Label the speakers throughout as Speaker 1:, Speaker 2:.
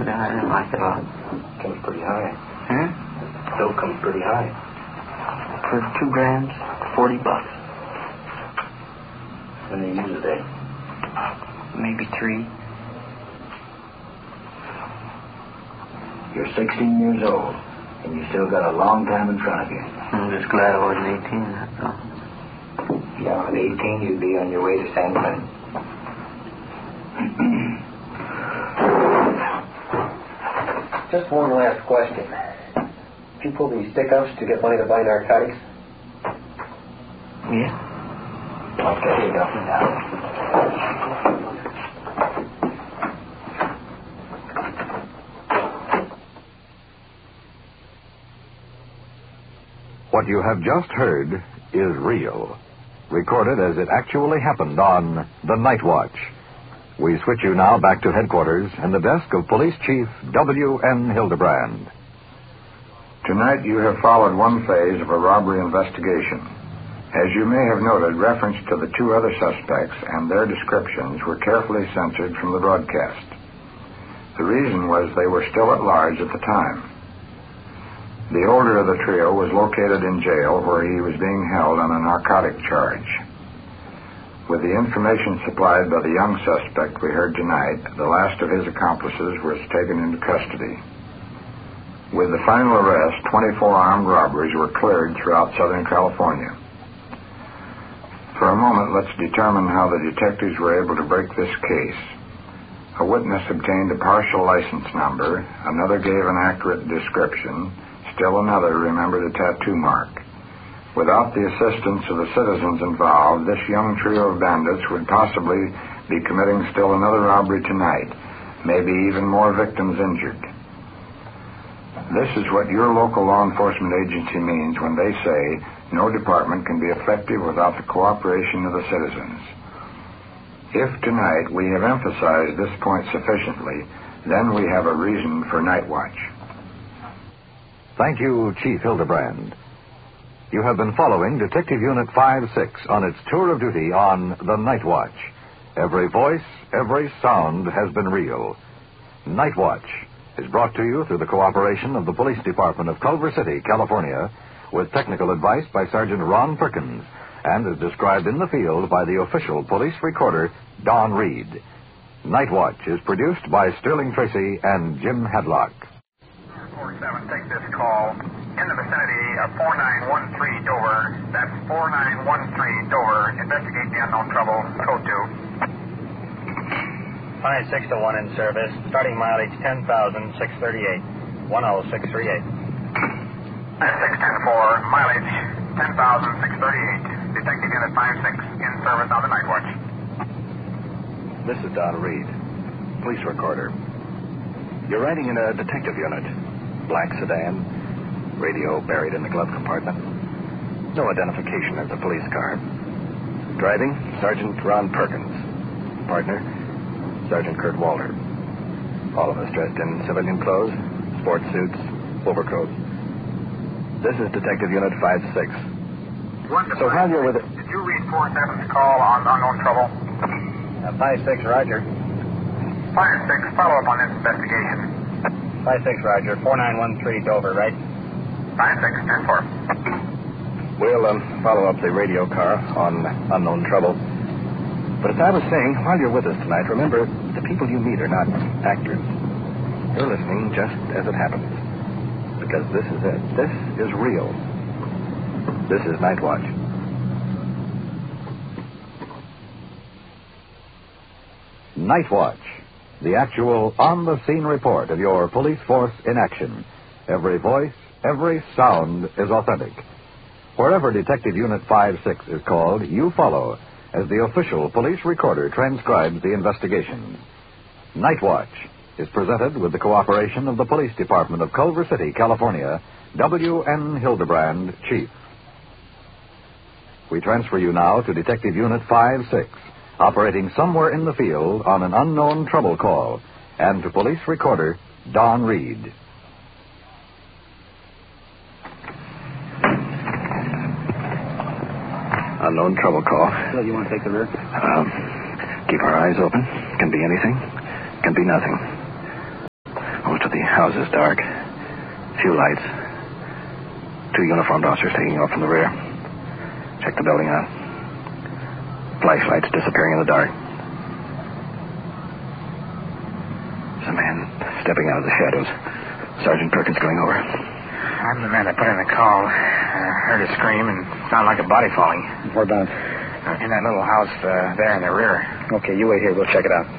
Speaker 1: I didn't like it at all.
Speaker 2: Comes pretty high.
Speaker 1: Huh?
Speaker 2: Still comes pretty high.
Speaker 1: For 2 grams, $40.
Speaker 2: How many use a day?
Speaker 1: Maybe 3.
Speaker 2: You're 16 years old, and you still got a long time in front of you.
Speaker 1: I'm just glad I wasn't 18, that's all.
Speaker 2: Yeah, at 18, you'd be on your way to San Quentin.
Speaker 3: Just one last question. Did you pull these stick-ups to get money to buy narcotics?
Speaker 1: Yeah?
Speaker 2: Okay, here you go.
Speaker 4: What you have just heard is real, recorded as it actually happened on The Night Watch. We switch you now back to headquarters and the desk of Police Chief W.N. Hildebrand.
Speaker 5: Tonight you have followed one phase of a robbery investigation. As you may have noted, reference to the 2 other suspects and their descriptions were carefully censored from the broadcast. The reason was they were still at large at the time. The older of the trio was located in jail where he was being held on a narcotic charge. With the information supplied by the young suspect we heard tonight, the last of his accomplices was taken into custody. With the final arrest, 24 armed robberies were cleared throughout Southern California. For a moment, let's determine how the detectives were able to break this case. A witness obtained a partial license number, another gave an accurate description, still another remembered a tattoo mark. Without the assistance of the citizens involved, this young trio of bandits would possibly be committing still another robbery tonight, maybe even more victims injured. This is what your local law enforcement agency means when they say no department can be effective without the cooperation of the citizens. If tonight we have emphasized this point sufficiently, then we have a reason for Night Watch.
Speaker 4: Thank you, Chief Hildebrand. You have been following Detective Unit 5-6 on its tour of duty on The Night Watch. Every voice, every sound has been real. Night Watch is brought to you through the cooperation of the Police Department of Culver City, California, with technical advice by Sergeant Ron Perkins, and is described in the field by the official police recorder, Don Reed. Night Watch is produced by Sterling Tracy and Jim Hadlock.
Speaker 6: 47, take this call. In the vicinity of 4913 Dover. That's 4913 Dover. Investigate the unknown trouble. Code 2.
Speaker 7: 56 to 1 in service. Starting mileage 10,638. 10638.
Speaker 6: 610-4. Mileage 10,638. Detective Unit 56 in service on the Night Watch.
Speaker 8: This is Don Reed, police recorder. You're riding in a detective unit. Black sedan. Radio buried in the glove compartment. No identification of the police car. Driving, Sergeant Ron Perkins. Partner, Sergeant Kurt Walter. All of us dressed in civilian clothes, sports suits, overcoat. This is Detective Unit 5-6. So while you're with it...
Speaker 6: Did you read 47's call on unknown trouble?
Speaker 7: 5-6, Roger.
Speaker 6: 5-6, follow up on this investigation.
Speaker 7: 5-6, Roger. 4913 Dover, right?
Speaker 6: 5-6, 10-4.
Speaker 8: We'll follow up the radio car on unknown trouble. But as I was saying, while you're with us tonight, remember, the people you meet are not actors. You're listening just as it happens. Because this is it. This is real. This is Night Watch.
Speaker 4: Night Watch, the actual on-the-scene report of your police force in action. Every voice, every sound is authentic. Wherever Detective Unit 5-6 is called, you follow as the official police recorder transcribes the investigation. Night Watch is presented with the cooperation of the Police Department of Culver City, California, W.N. Hildebrand, Chief. We transfer you now to Detective Unit 5-6, operating somewhere in the field on an unknown trouble call, and to police recorder Don Reed.
Speaker 8: Unknown trouble call.
Speaker 1: So you want to take the rear?
Speaker 8: Keep our eyes open. Can be anything. Can be nothing. The house is dark. Few lights. 2 uniformed officers taking off from the rear. Check the building out. Flashlights disappearing in the dark. There's a man stepping out of the shadows. Sergeant Perkins going over.
Speaker 7: I'm the man that put in the call. Heard a scream and sounded like a body falling.
Speaker 8: Where about?
Speaker 7: In that little house there in the rear.
Speaker 8: Okay, you wait here. We'll check it out.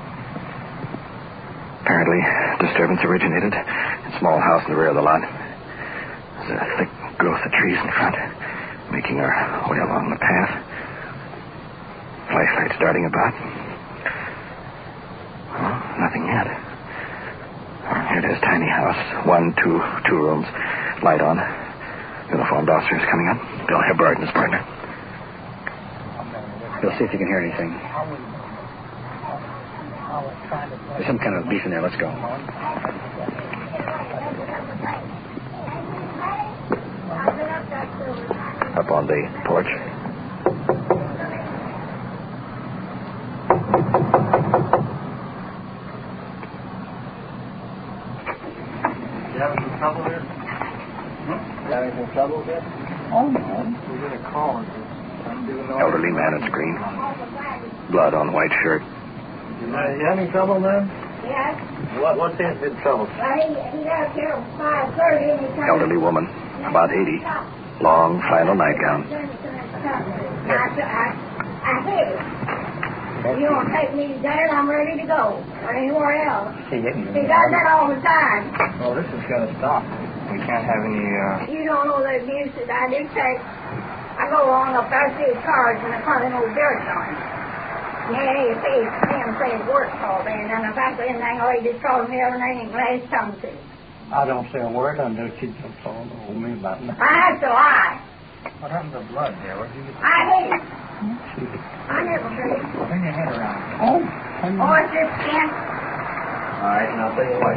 Speaker 8: Apparently, disturbance originated in a small house in the rear of the lot. There's a thick growth of trees in front, making our way along the path. Flashlights darting about. Oh, nothing yet. Oh, here it is, tiny house. 1, 2 rooms. Light on. Uniformed officers coming up. Bill Hibbard and his partner. Bill, see if you can hear anything. There's some kind of beef in there. Let's go. Up on the porch.
Speaker 3: You having some trouble here? You having some trouble here? Oh, no. We get a call.
Speaker 8: Elderly man in screen. Blood on white shirt.
Speaker 3: You having trouble, man?
Speaker 9: Yes.
Speaker 3: What's in trouble?
Speaker 9: Well, he left here at 5:30 and he turned...
Speaker 8: Elderly woman, about 80. Long flannel nightgown.
Speaker 9: I said, if you don't take me there, I'm ready to go. Or anywhere else. He does that all the time.
Speaker 3: Oh, this is going to stop.
Speaker 7: We can't have any,
Speaker 9: You don't know the abuse that I did take. I go along up there, see his cards in the front of those dirt on. Yeah, you see him say his work called in, and if I say anything, all he just calls me every name and last tongue to.
Speaker 3: I don't say a word under she just told me about nothing.
Speaker 9: I have to lie.
Speaker 3: What happened to blood there? What did you get?
Speaker 9: I hate it. I never did.
Speaker 3: Bring your head around. Oh,
Speaker 9: it's just skin.
Speaker 3: All right, and I'll tell you what.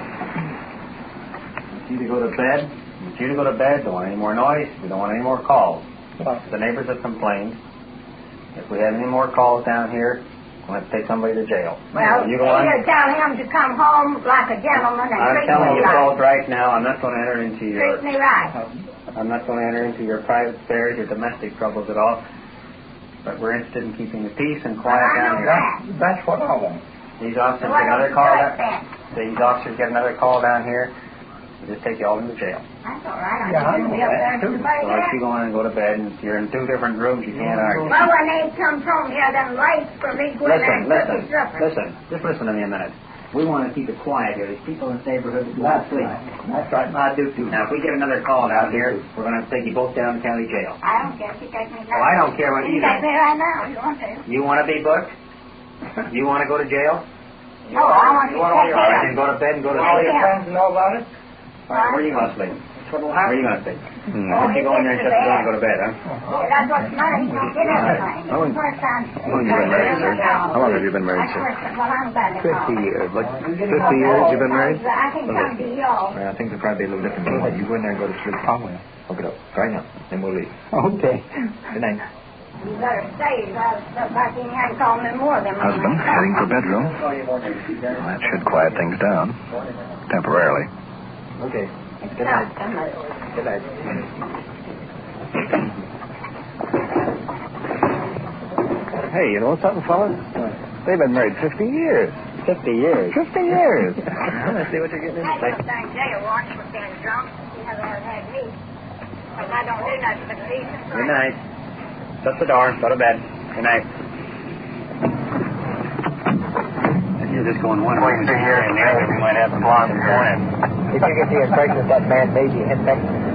Speaker 10: You to go to bed. You to go to bed. Don't want any more noise. We don't want any more calls. The neighbors have complained. If we have any more calls down here, we'll have to take somebody to jail.
Speaker 9: Well, you tell him to come home like a gentleman and
Speaker 10: I'm
Speaker 9: treat
Speaker 10: telling
Speaker 9: me
Speaker 10: you
Speaker 9: right.
Speaker 10: both right now, I'm not going to enter into your...
Speaker 9: Treat me right.
Speaker 10: I'm not going to enter into your private affairs, your domestic troubles at all. But we're interested in keeping the peace and quiet down here.
Speaker 3: That's what I want.
Speaker 10: These officers get another call down here. We'll just take you all into jail.
Speaker 9: That's all right.
Speaker 3: Yeah, I
Speaker 9: I'm
Speaker 3: know
Speaker 9: be up there
Speaker 3: that, too.
Speaker 9: and
Speaker 10: So let you go in and go to bed, and if you're in 2 different rooms, you can't argue.
Speaker 9: Well, when they come from here, them lights for me going
Speaker 10: Listen. Just listen to me a minute. We want to keep it quiet here. There's people in this neighborhood who want to sleep.
Speaker 3: That's right.
Speaker 10: I do too. Now, if we get another call out here, we're going to have to take you both down to county jail.
Speaker 9: I don't care if you take me now.
Speaker 10: Oh, I don't care what
Speaker 9: you
Speaker 10: you
Speaker 9: take me
Speaker 10: do.
Speaker 9: right now if you want to.
Speaker 10: You want to be booked? You want to go to jail?
Speaker 9: No, I want you to take me
Speaker 10: All right,
Speaker 9: out.
Speaker 10: then go to bed and go to
Speaker 9: All
Speaker 10: sleep.
Speaker 9: your friends
Speaker 3: know about it?
Speaker 10: All right, where are you going to sleep? Where are you going to sleep? Why don't you go in there and shut the door and go to bed, huh?
Speaker 9: Yeah, that's what's the matter. You don't get everything.
Speaker 8: How long-
Speaker 9: First time.
Speaker 8: How long have you been married, sir? How long have you been married, sir?
Speaker 9: Well, I'm glad to call.
Speaker 8: 50 years. Like 50 years you've been married?
Speaker 9: I can come to y'all.
Speaker 8: I think it'll probably be a little different. You go in there and go to sleep. I will. Hook it up. Right now. Then we'll leave.
Speaker 3: Okay.
Speaker 8: Good night.
Speaker 9: You better stay. Like you hadn't called me more than
Speaker 8: Husband heading for bedroom. Well, that should quiet things down. Temporarily.
Speaker 3: Okay.
Speaker 9: Good night.
Speaker 3: Good night.
Speaker 8: Hey, you know something, fellas? They've been married 50 years.
Speaker 10: 50 years.
Speaker 8: 50 years. Let's see what you're getting
Speaker 9: I
Speaker 8: into.
Speaker 9: don't think Jay wants for being drunk. He never had me. But I don't do nothing but decent.
Speaker 10: Good night. Shut the door. Go to bed. Good night. You're just going one way.
Speaker 7: Wait here and the other. We might have the blonde going in.
Speaker 3: Did you get the impression that man made you hit back?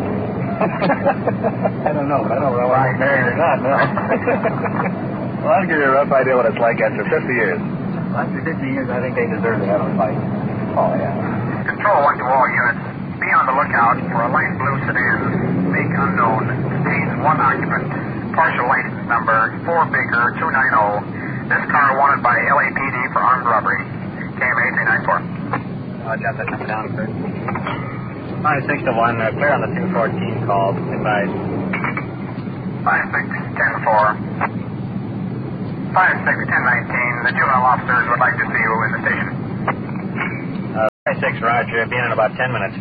Speaker 8: I don't know. I don't know whether I'm married or not, no. Well, I'll give you a rough idea what it's like after 50 years. After 50 years, I think they deserve to have a fight. Oh, yeah.
Speaker 6: Control 1 to all units. Be on the lookout for a light blue sedan, make unknown, contains 1 occupant. Partial license number 4 Baker 290. This car wanted by LAPD for armed robbery. KMA 394.
Speaker 7: I'll jot that number down first. 5 6 to 1, clear on the 214 call. Advise.
Speaker 6: 5 6 10 4. 5 6 10 19. The juvenile officers would like to see you in the station.
Speaker 7: 5 6 5-6, Roger. Be in about 10 minutes.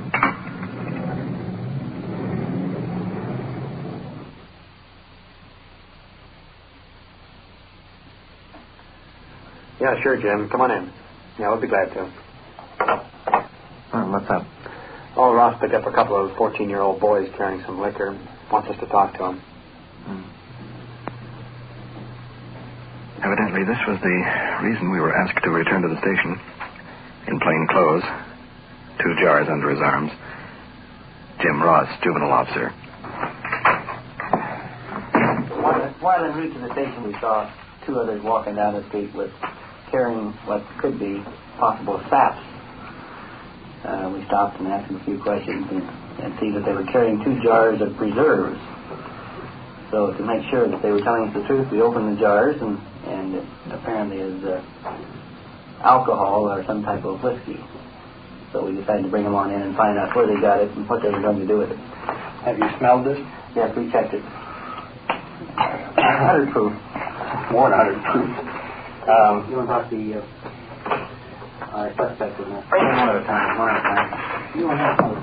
Speaker 10: Yeah, sure, Jim. Come on in. Yeah, we'll be glad to.
Speaker 8: What's up?
Speaker 10: Oh, Ross picked up a couple of 14-year-old boys carrying some liquor. Wants us to talk to them.
Speaker 8: Evidently, this was the reason we were asked to return to the station. In plain clothes, 2 jars under his arms. Jim Ross, juvenile officer.
Speaker 10: While en route to the station, we saw 2 others walking down the street with carrying what could be possible saps. We stopped and asked them a few questions and see that they were carrying 2 jars of preserves. So to make sure that they were telling us the truth, we opened the jars and it apparently is alcohol or some type of whiskey. So we decided to bring them on in and find out where they got it and what they were going to do with it.
Speaker 3: Have you smelled this?
Speaker 10: Yes, we checked it. 100 proof.
Speaker 3: More than 100 proof.
Speaker 10: You want to talk to the suspect with that? One at a time. You want to have one.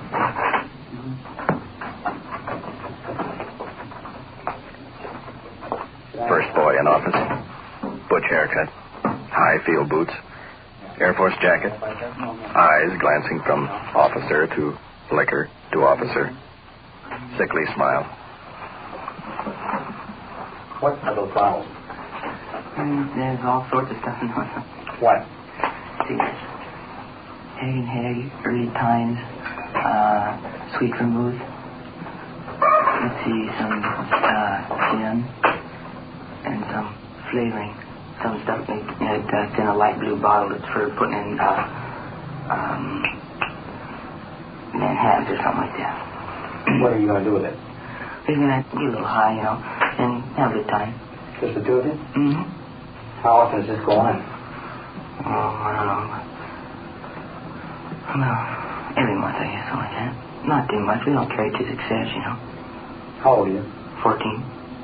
Speaker 8: First boy in office. Butch haircut. High heel boots. Air Force jacket. Eyes glancing from officer to liquor to officer. Sickly smile.
Speaker 3: What are those bottles?
Speaker 11: There's all sorts of stuff in them.
Speaker 3: What?
Speaker 11: Cigarettes. Egg and Hay, Early Times, Sweet Vermouth. Let's see, some gin and some flavoring. Some stuff that's in a light blue bottle that's for putting in Manhattans or something like that.
Speaker 3: What are you going to do with it?
Speaker 11: We're going to get a little high, and have a good time.
Speaker 3: Just the 2 of you?
Speaker 11: Mm-hmm.
Speaker 3: How often does this go on?
Speaker 11: Oh, I don't know. Well, every month, I guess, something like that. Not too much. We don't carry to success,
Speaker 3: How old are you?
Speaker 11: 14.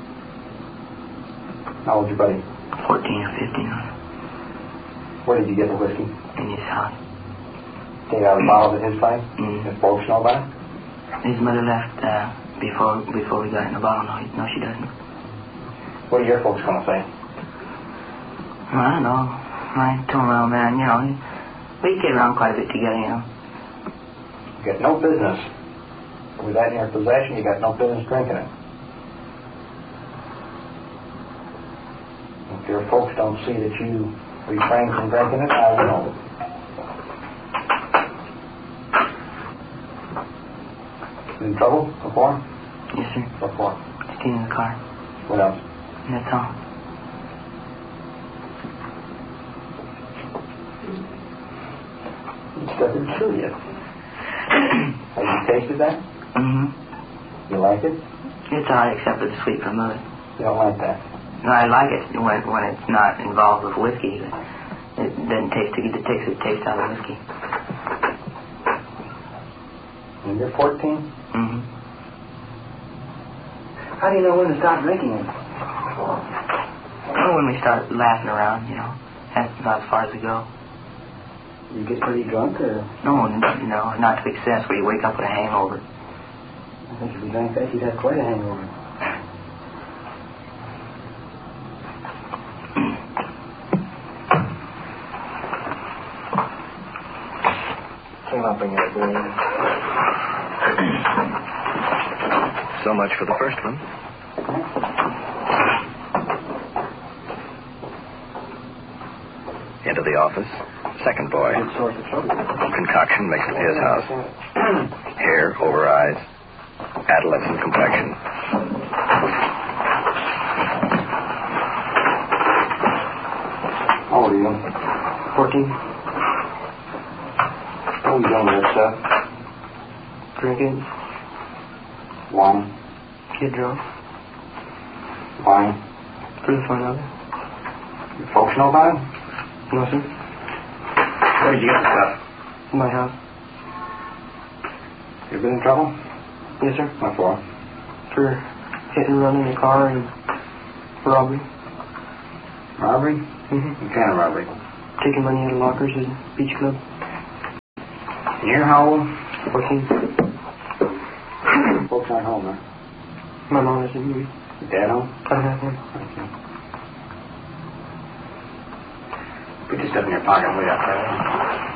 Speaker 3: How old's your buddy?
Speaker 11: 14 or 15.
Speaker 3: Where did you get the whiskey?
Speaker 11: In his house.
Speaker 3: Take out a bottle at his place?
Speaker 11: Mm-hmm.
Speaker 3: Does folks know about it?
Speaker 11: His mother left before we got in the bottle. No, she doesn't.
Speaker 3: What are your folks going to say?
Speaker 11: Well, I don't know. I told my old man, we get around quite a bit together,
Speaker 3: You got no business. With that in your possession, you got no business drinking it. If your folks don't see that you refrain from drinking it, I will. In trouble before?
Speaker 11: Yes, sir.
Speaker 3: What for?
Speaker 11: Stealing the car.
Speaker 3: What else?
Speaker 11: That's all.
Speaker 3: It doesn't chew you. Have you tasted that?
Speaker 11: Mm-hmm.
Speaker 3: You like it?
Speaker 11: It's all right except for the sweet vermouth.
Speaker 3: You don't like that?
Speaker 11: No, I like it when it's not involved with whiskey. It doesn't taste it. It takes the taste out of whiskey.
Speaker 3: And you're 14?
Speaker 11: Mm-hmm.
Speaker 3: How do you know when to stop drinking it?
Speaker 11: Well, when we start laughing around, that's about as far as we go.
Speaker 3: You get pretty drunk, or?
Speaker 11: No, not to excess where you wake up with a hangover.
Speaker 3: I think if you drank that, you'd have quite a hangover. Came up in your brain.
Speaker 8: So much for the first one. Into the office. Second boy.
Speaker 3: Good source of trouble.
Speaker 8: Concoction mixed at his house. Hair over eyes. Adolescent complexion.
Speaker 3: How old are you?
Speaker 11: 14.
Speaker 3: What are you doing with this stuff?
Speaker 11: Drinking.
Speaker 3: Wine.
Speaker 11: Kid drunk.
Speaker 3: Wine.
Speaker 11: For the fun of it.
Speaker 3: Your folks know about it?
Speaker 11: No, sir.
Speaker 3: Where did you get the stuff?
Speaker 11: In my house.
Speaker 3: You been in trouble?
Speaker 11: Yes, sir.
Speaker 3: What for?
Speaker 11: For hitting and running the car and robbery.
Speaker 3: Robbery?
Speaker 11: Mm-hmm.
Speaker 3: What kind of robbery?
Speaker 11: Taking money out of lockers at the beach club.
Speaker 10: You're how old?
Speaker 3: 14.
Speaker 10: Folks aren't home, huh?
Speaker 3: My mom isn't here.
Speaker 10: Your dad home?
Speaker 3: Yeah.
Speaker 10: Okay. Put your stuff in your pocket and wait out there.